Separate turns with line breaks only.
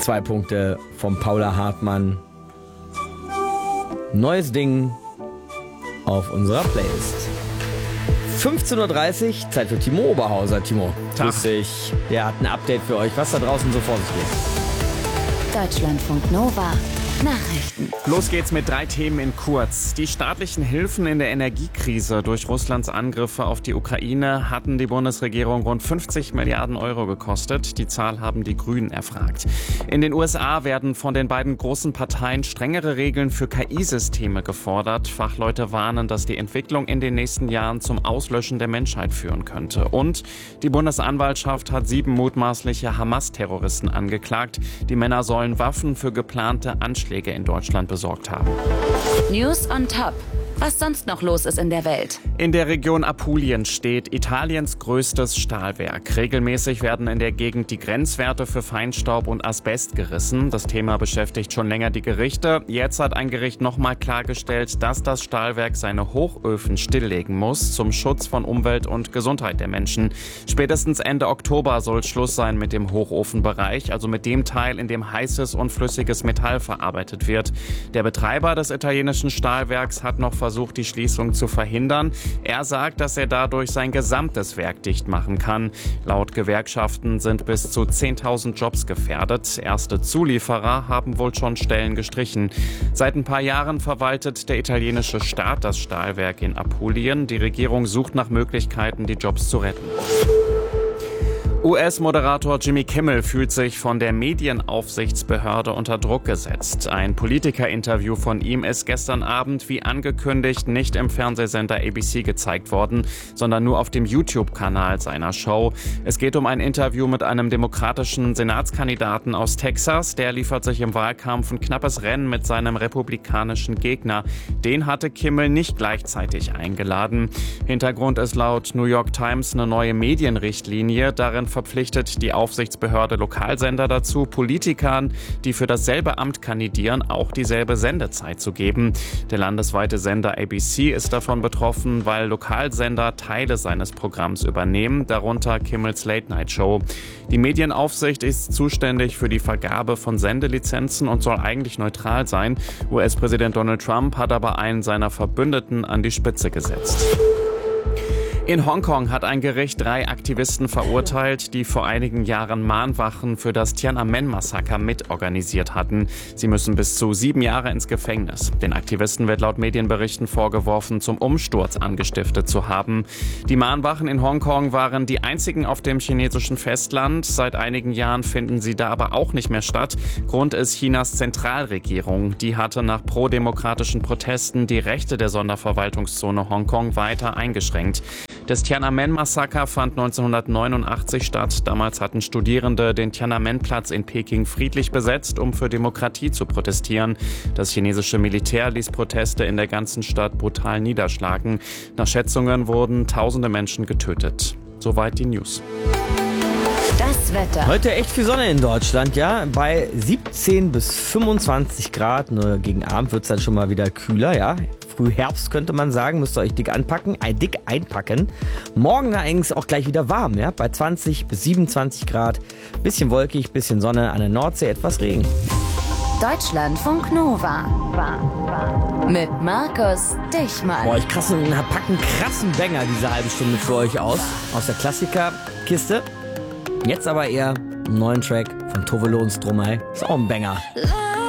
2 Punkte vom Paula Hartmann. Neues Ding auf unserer Playlist. 15.30 Uhr, Zeit für Timo Oberhauser. Timo, grüß dich. Der hat ein Update für euch, was da draußen so vor sich geht.
Deutschlandfunk Nova. Nachrichten.
Los geht's mit 3 Themen in kurz. Die staatlichen Hilfen in der Energiekrise durch Russlands Angriffe auf die Ukraine hatten die Bundesregierung rund 50 Milliarden Euro gekostet. Die Zahl haben die Grünen erfragt. In den USA werden von den beiden großen Parteien strengere Regeln für KI-Systeme gefordert. Fachleute warnen, dass die Entwicklung in den nächsten Jahren zum Auslöschen der Menschheit führen könnte. Und die Bundesanwaltschaft hat 7 mutmaßliche Hamas-Terroristen angeklagt. Die Männer sollen Waffen für geplante Anschläge in Deutschland besorgt haben.
News on Top. Was sonst noch los ist in der Welt.
In der Region Apulien steht Italiens größtes Stahlwerk. Regelmäßig werden in der Gegend die Grenzwerte für Feinstaub und Asbest gerissen. Das Thema beschäftigt schon länger die Gerichte. Jetzt hat ein Gericht nochmal klargestellt, dass das Stahlwerk seine Hochöfen stilllegen muss zum Schutz von Umwelt und Gesundheit der Menschen. Spätestens Ende Oktober soll Schluss sein mit dem Hochofenbereich, also mit dem Teil, in dem heißes und flüssiges Metall verarbeitet wird. Der Betreiber des italienischen Stahlwerks hat noch versucht, die Schließung zu verhindern. Er sagt, dass er dadurch sein gesamtes Werk dicht machen kann. Laut Gewerkschaften sind bis zu 10.000 Jobs gefährdet. Erste Zulieferer haben wohl schon Stellen gestrichen. Seit ein paar Jahren verwaltet der italienische Staat das Stahlwerk in Apulien. Die Regierung sucht nach Möglichkeiten, die Jobs zu retten. US-Moderator Jimmy Kimmel fühlt sich von der Medienaufsichtsbehörde unter Druck gesetzt. Ein Politikerinterview von ihm ist gestern Abend, wie angekündigt, nicht im Fernsehsender ABC gezeigt worden, sondern nur auf dem YouTube-Kanal seiner Show. Es geht um ein Interview mit einem demokratischen Senatskandidaten aus Texas. Der liefert sich im Wahlkampf ein knappes Rennen mit seinem republikanischen Gegner. Den hatte Kimmel nicht gleichzeitig eingeladen. Hintergrund ist laut New York Times eine neue Medienrichtlinie. Darin verpflichtet die Aufsichtsbehörde Lokalsender dazu, Politikern, die für dasselbe Amt kandidieren, auch dieselbe Sendezeit zu geben. Der landesweite Sender ABC ist davon betroffen, weil Lokalsender Teile seines Programms übernehmen, darunter Kimmels Late-Night-Show. Die Medienaufsicht ist zuständig für die Vergabe von Sendelizenzen und soll eigentlich neutral sein. US-Präsident Donald Trump hat aber einen seiner Verbündeten an die Spitze gesetzt. In Hongkong hat ein Gericht 3 Aktivisten verurteilt, die vor einigen Jahren Mahnwachen für das Tiananmen-Massaker mitorganisiert hatten. Sie müssen bis zu 7 Jahre ins Gefängnis. Den Aktivisten wird laut Medienberichten vorgeworfen, zum Umsturz angestiftet zu haben. Die Mahnwachen in Hongkong waren die einzigen auf dem chinesischen Festland. Seit einigen Jahren finden sie da aber auch nicht mehr statt. Grund ist Chinas Zentralregierung. Die hatte nach prodemokratischen Protesten die Rechte der Sonderverwaltungszone Hongkong weiter eingeschränkt. Das Tiananmen-Massaker fand 1989 statt. Damals hatten Studierende den Tiananmen-Platz in Peking friedlich besetzt, um für Demokratie zu protestieren. Das chinesische Militär ließ Proteste in der ganzen Stadt brutal niederschlagen. Nach Schätzungen wurden tausende Menschen getötet. Soweit die News.
Das Wetter.
Heute echt viel Sonne in Deutschland, ja. Bei 17 bis 25 Grad. Nur gegen Abend wird es dann schon mal wieder kühler, ja. Frühherbst könnte man sagen, müsst ihr euch dick einpacken. Morgen allerdings auch gleich wieder warm, ja. Bei 20 bis 27 Grad. Bisschen wolkig, bisschen Sonne, an der Nordsee etwas Regen.
Deutschlandfunk Nova. Mit Markus Dichmann.
Boah, ich packen einen krassen Banger diese halbe Stunde für euch aus der Klassikerkiste. Jetzt aber eher einen neuen Track von Tove Lo und Stromae. Ist auch ein Banger.